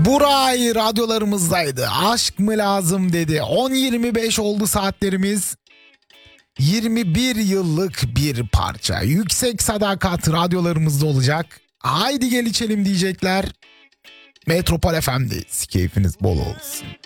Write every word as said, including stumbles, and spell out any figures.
Buray radyolarımızdaydı. Aşk mı lazım dedi. on yirmi beş oldu saatlerimiz. yirmi bir yıllık bir parça. Yüksek Sadakat radyolarımızda olacak. Haydi gel içelim diyecekler. Metropol F M'deyiz. Keyfiniz bol olsun.